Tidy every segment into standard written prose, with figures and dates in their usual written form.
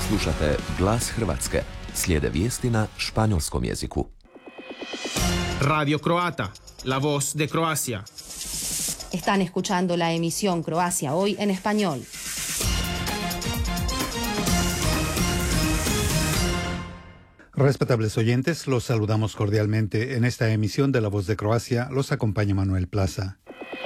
Slušate Glas Hrvatske. Slijede vijesti na španjolskom jeziku. Radio Croata, la voz de Croacia. Están escuchando la emisión Croacia Hoy en español. Respetables oyentes, los saludamos cordialmente. En esta emisión de La Voz de Croacia los acompaña Manuel Plaza.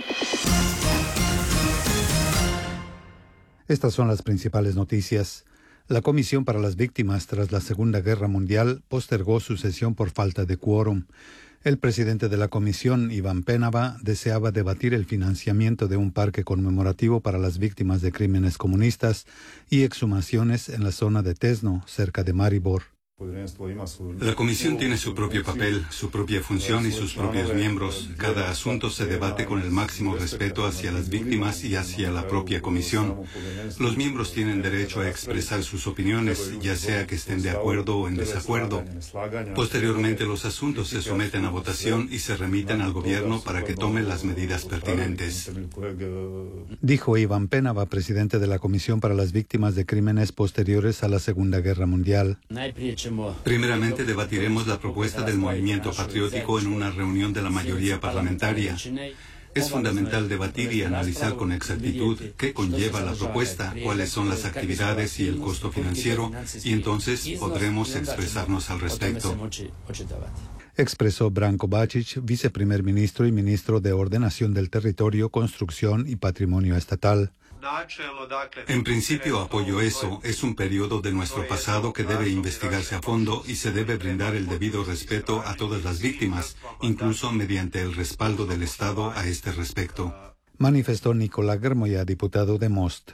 Estas son las principales noticias. La Comisión para las Víctimas tras la Segunda Guerra Mundial postergó su sesión por falta de quórum. El presidente de la comisión, Ivan Penava, deseaba debatir el financiamiento de un parque conmemorativo para las víctimas de crímenes comunistas y exhumaciones en la zona de Tesno, cerca de Maribor. La Comisión tiene su propio papel, su propia función y sus propios miembros. Cada asunto se debate con el máximo respeto hacia las víctimas y hacia la propia Comisión. Los miembros tienen derecho a expresar sus opiniones, ya sea que estén de acuerdo o en desacuerdo. Posteriormente, los asuntos se someten a votación y se remiten al gobierno para que tome las medidas pertinentes. Dijo Ivan Penava, presidente de la Comisión para las Víctimas de Crímenes Posteriores a la Segunda Guerra Mundial. Primeramente debatiremos la propuesta del movimiento patriótico en una reunión de la mayoría parlamentaria. Es fundamental debatir y analizar con exactitud qué conlleva la propuesta, cuáles son las actividades y el costo financiero, y entonces podremos expresarnos al respecto. Expresó Branko Bačić, viceprimer ministro y ministro de Ordenación del Territorio, Construcción y Patrimonio Estatal. En principio apoyo eso. Es un periodo de nuestro pasado que debe investigarse a fondo y se debe brindar el debido respeto a todas las víctimas, incluso mediante el respaldo del Estado a este respecto. Manifestó Nicolás Grmoja, diputado de Most.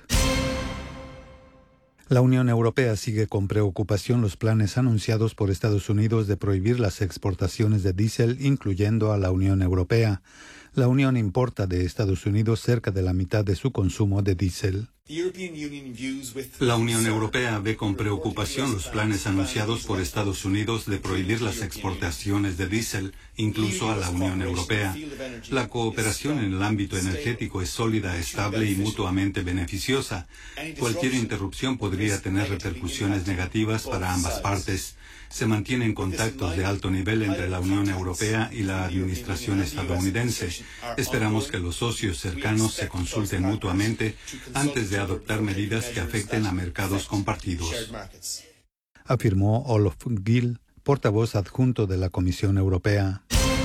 La Unión Europea sigue con preocupación los planes anunciados por Estados Unidos de prohibir las exportaciones de diésel, incluyendo a la Unión Europea. La Unión importa de Estados Unidos cerca de la mitad de su consumo de diésel. La Unión Europea ve con preocupación los planes anunciados por Estados Unidos de prohibir las exportaciones de diésel, incluso a la Unión Europea. La cooperación en el ámbito energético es sólida, estable y mutuamente beneficiosa. Cualquier interrupción podría tener repercusiones negativas para ambas partes. Se mantienen contactos de alto nivel entre la Unión Europea y la administración estadounidense. Esperamos que los socios cercanos se consulten mutuamente antes de adoptar medidas que afecten a mercados compartidos. Afirmó Olof Gill, portavoz adjunto de la Comisión Europea.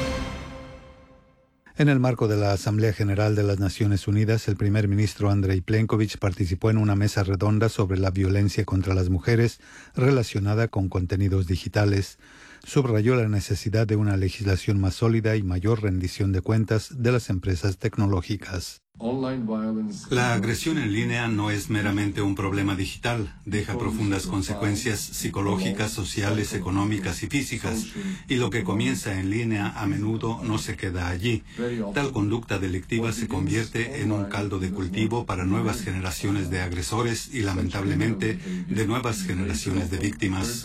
En el marco de la Asamblea General de las Naciones Unidas, el primer ministro Andrej Plenković participó en una mesa redonda sobre la violencia contra las mujeres relacionada con contenidos digitales. Subrayó la necesidad de una legislación más sólida y mayor rendición de cuentas de las empresas tecnológicas. La agresión en línea no es meramente un problema digital, deja profundas consecuencias psicológicas, sociales, económicas y físicas, y lo que comienza en línea a menudo no se queda allí. Tal conducta delictiva se convierte en un caldo de cultivo para nuevas generaciones de agresores y, lamentablemente, de nuevas generaciones de víctimas.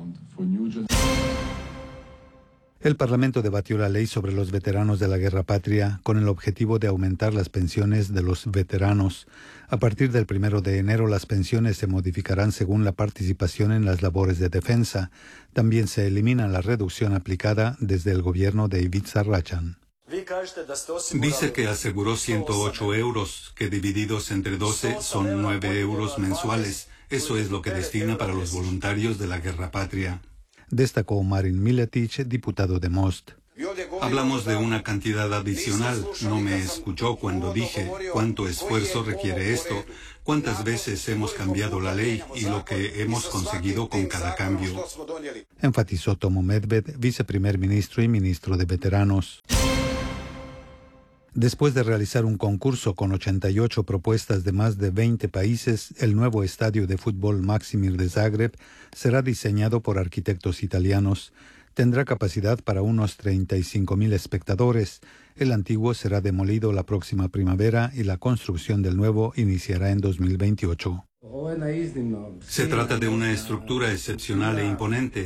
El Parlamento debatió la ley sobre los veteranos de la Guerra Patria con el objetivo de aumentar las pensiones de los veteranos. A partir del 1 de enero, las pensiones se modificarán según la participación en las labores de defensa. También se elimina la reducción aplicada desde el gobierno de Ivica Račan. Dice que aseguró 108 euros, que divididos entre 12 son 9 euros mensuales. Eso es lo que destina para los voluntarios de la Guerra Patria. Destacó Marin Miletić, diputado de Most. Hablamos de una cantidad adicional. No me escuchó cuando dije cuánto esfuerzo requiere esto, cuántas veces hemos cambiado la ley y lo que hemos conseguido con cada cambio. Enfatizó Tomo Medved, viceprimer ministro y ministro de Veteranos. Después de realizar un concurso con 88 propuestas de más de 20 países, el nuevo estadio de fútbol Maksimir de Zagreb será diseñado por arquitectos italianos. Tendrá capacidad para unos 35.000 espectadores. El antiguo será demolido la próxima primavera y la construcción del nuevo iniciará en 2028. Se trata de una estructura excepcional e imponente.